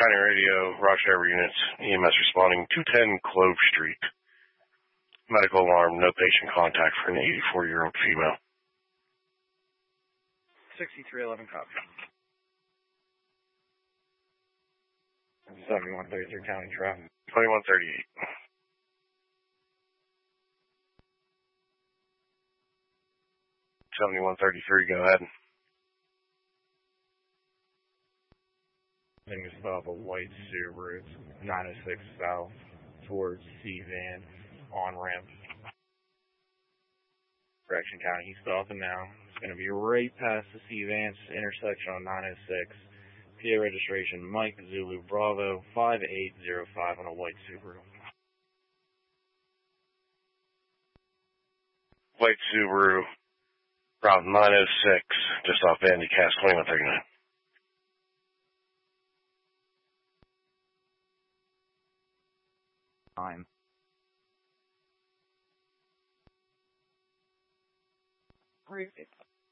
County Radio, Rochester units, EMS responding, 210 Clove Street. Medical alarm, no patient contact for an 84-year-old female. 6311 copy. 7133 County Traffic. 2138. Go ahead. I think it's above a white Subaru. It's 906 south towards C-Van on-ramp. Correction County, he's stopping now. It's going to be right past the C-Van intersection on 906. PA registration Mike Zulu Bravo 5805 on a white Subaru. White Subaru, Route 906, just off Vandy Cass, 2139. Time. Perfect.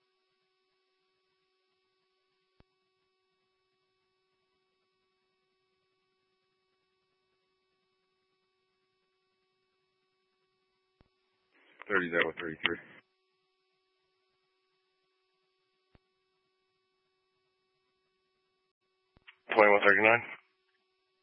$30.33. 2139.